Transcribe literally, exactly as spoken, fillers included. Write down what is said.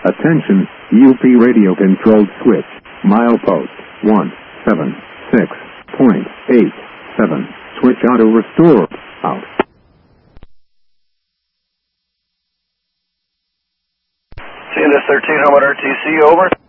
Attention, U P radio controlled switch, milepost one seven six point eight seven, switch auto restore, out. C N S thirteen, how about R T C, over?